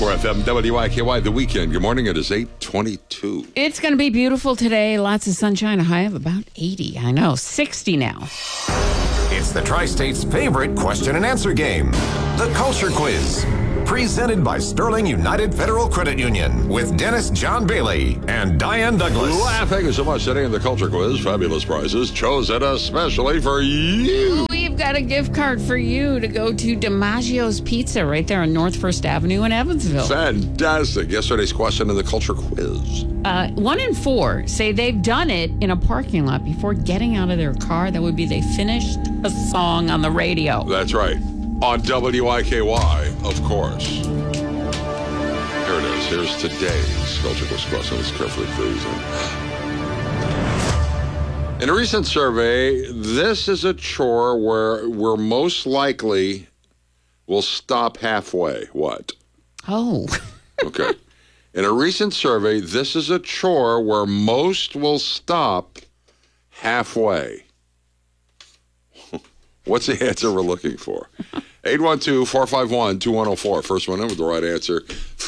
104 FM, WIKY, The Weekend. Good morning. It is 8:22. It's going to be beautiful today. Lots of sunshine. A high of about 80. I know. 60 now. It's the Tri-State's favorite question and answer game, the Culture Quiz. Presented by Sterling United Federal Credit Union with Dennis John Bailey and Diane Douglas. Thank you so much. Today in the Culture Quiz, fabulous prizes chosen especially for you. We've got a gift card for you to go to DiMaggio's Pizza right there on North First Avenue in Evansville. Fantastic. Yesterday's question in the Culture Quiz. 1 in 4 say they've done it in a parking lot before getting out of their car. That would be they finished a song on the radio. That's right. On WIKY, of course. Here it is. Here's today's Culture Quiz question. Let's carefully freeze it. In a recent survey, this is a chore where we're most likely will stop halfway. What? Oh. Okay. In a recent survey, this is a chore where most will stop halfway. What's the answer we're looking for? 812-451-2104. First one in with the right answer.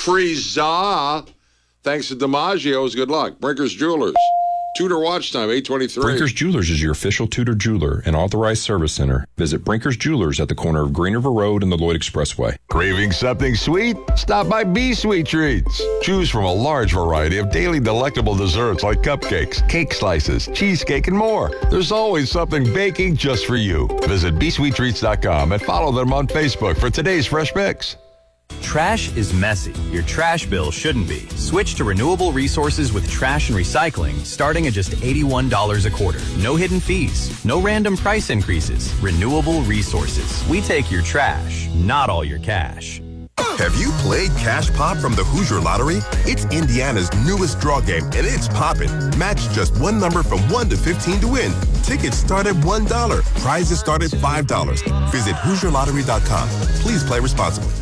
Freeza. Thanks to DiMaggio's. Good luck. Brinker's Jewelers. Tudor Watch Time, 8:23. Brinker's Jewelers is your official Tudor jeweler and authorized service center. Visit Brinker's Jewelers at the corner of Green River Road and the Lloyd Expressway. Craving something sweet? Stop by B Sweet Treats. Choose from a large variety of daily delectable desserts like cupcakes, cake slices, cheesecake, and more. There's always something baking just for you. Visit bsweettreats.com and follow them on Facebook for today's fresh mix. Trash is messy. Your trash bill shouldn't be. Switch to renewable resources with trash and recycling, starting at just $81 a quarter. No hidden fees. No random price increases. Renewable resources. We take your trash, not all your cash. Have you played Cash Pop from the Hoosier Lottery? It's Indiana's newest draw game, and it's poppin'. Match just one number from 1 to 15 to win. Tickets start at $1. Prizes start at $5. Visit HoosierLottery.com. Please play responsibly.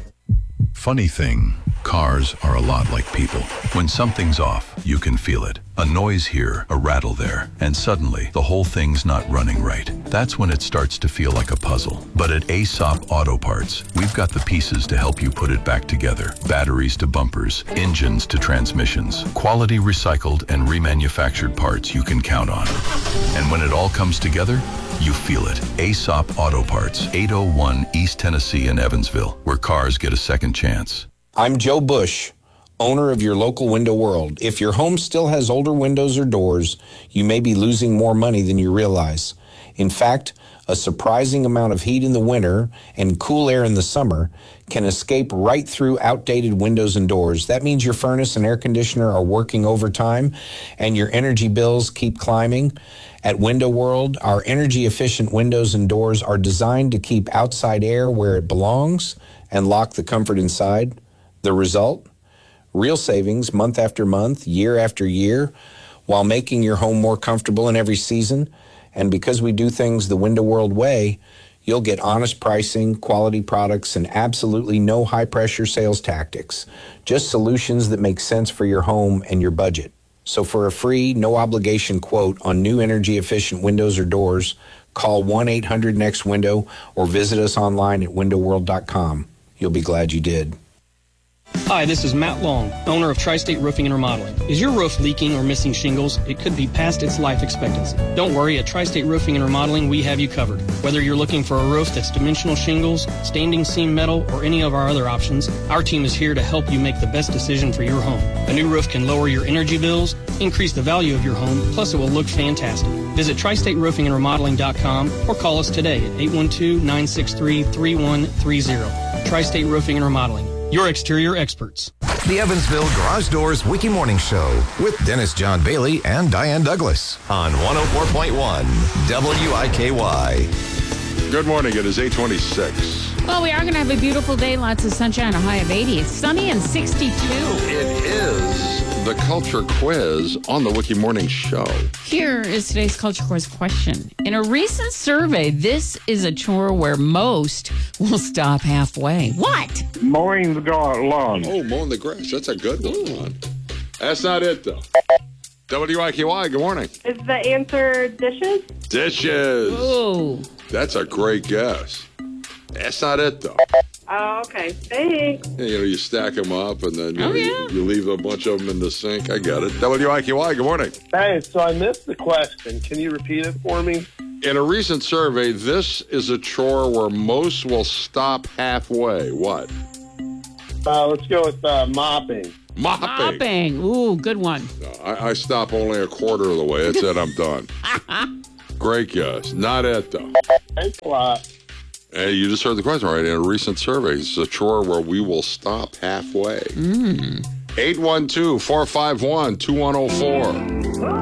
Funny thing, cars are a lot like people. When something's off, you can feel it. A noise here, a rattle there, and suddenly the whole thing's not running right. That's when it starts to feel like a puzzle. But at Aesop Auto Parts, we've got the pieces to help you put it back together. Batteries to bumpers, engines to transmissions, quality recycled and remanufactured parts you can count on. And when it all comes together, you feel it. Aesop Auto Parts, 801 East Tennessee in Evansville, where cars get a second chance. I'm Joe Bush, owner of your local Window World. If your home still has older windows or doors, you may be losing more money than you realize. In fact, a surprising amount of heat in the winter and cool air in the summer can escape right through outdated windows and doors. That means your furnace and air conditioner are working overtime and your energy bills keep climbing. At Window World, our energy-efficient windows and doors are designed to keep outside air where it belongs and lock the comfort inside. The result? Real savings month after month, year after year, while making your home more comfortable in every season. And because we do things the Window World way, you'll get honest pricing, quality products, and absolutely no high-pressure sales tactics. Just solutions that make sense for your home and your budget. So for a free, no-obligation quote on new energy-efficient windows or doors, call 1-800-NEXT-WINDOW or visit us online at windowworld.com. You'll be glad you did. Hi, this is Matt Long, owner of Tri-State Roofing and Remodeling. Is your roof leaking or missing shingles? It could be past its life expectancy. Don't worry, at Tri-State Roofing and Remodeling, we have you covered. Whether you're looking for a roof that's dimensional shingles, standing seam metal, or any of our other options, our team is here to help you make the best decision for your home. A new roof can lower your energy bills, increase the value of your home, plus it will look fantastic. Visit TriStateRoofingAndRemodeling.com or call us today at 812-963-3130. Tri-State Roofing and Remodeling, your exterior experts. The Evansville Garage Doors Wiki Morning Show with Dennis John Bailey and Diane Douglas on 104.1 WIKY. Good morning. It is 8:26. Well, we are going to have a beautiful day. Lots of sunshine, a high of 80. It's sunny and 62. It is the Culture Quiz on the Wiki Morning Show. Here is today's Culture Quiz question. In a recent survey, this is a chore where most will stop halfway. What? Mowing the lawn. Oh, mowing the grass. That's a good one, Ron. That's not it, though. WIKY, good morning. Is the answer dishes? Dishes. Oh. That's a great guess. That's not it, though. Oh, okay. Thanks. Yeah, you stack them up, and then Oh, you leave a bunch of them in the sink. I get it. WIQY, good morning. Hey, so I missed the question. Can you repeat it for me? In a recent survey, this is a chore where most will stop halfway. What? Let's go with mopping. Mopping. Ooh, good one. I stop only a quarter of the way. That's it. I'm done. Great guess. Not it, though. Thanks a lot. Hey, you just heard the question, right? In a recent survey, it's a chore where we will stop halfway. 812-451-2104.